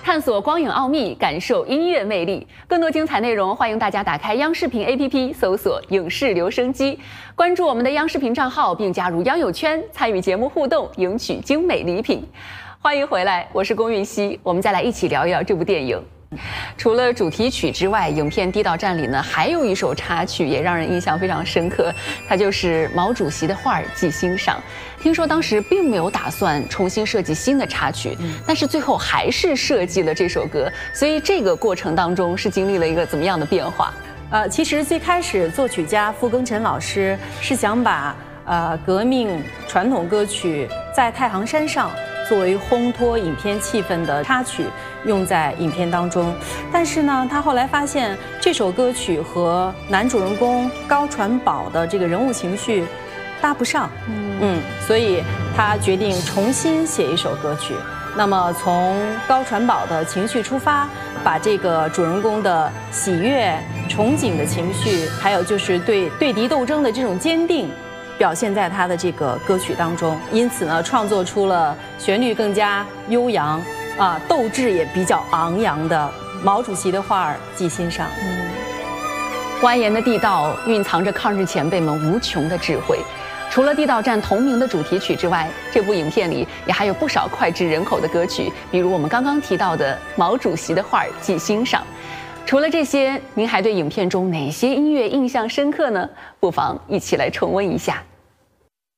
探索光影奥秘，感受音乐魅力。更多精彩内容，欢迎大家打开央视频 APP， 搜索“影视留声机”，关注我们的央视频账号，并加入央友圈，参与节目互动，赢取精美礼品。欢迎回来，我是龚韵希，我们再来一起聊一聊这部电影。除了主题曲之外，影片《地道战》里呢，还有一首插曲也让人印象非常深刻，它就是毛主席的画儿记心上。听说当时并没有打算重新设计新的插曲，但是最后还是设计了这首歌。所以这个过程当中是经历了一个怎么样的变化？ 其实最开始作曲家傅庚辰老师是想把革命传统歌曲在太行山上作为烘托影片气氛的插曲用在影片当中，但是呢，他后来发现这首歌曲和男主人公高传宝的这个人物情绪搭不上，所以他决定重新写一首歌曲。那么从高传宝的情绪出发，把这个主人公的喜悦、憧憬的情绪，还有就是对敌斗争的这种坚定，表现在他的这个歌曲当中，因此呢，创作出了旋律更加悠扬斗志也比较昂扬的毛主席的画儿记心上。 蜿蜒的地道蕴藏着抗日前辈们无穷的智慧。除了《地道战》同名的主题曲之外，这部影片里也还有不少脍炙人口的歌曲，比如我们刚刚提到的毛主席的画儿记心上。除了这些，您还对影片中哪些音乐印象深刻呢？不妨一起来重温一下。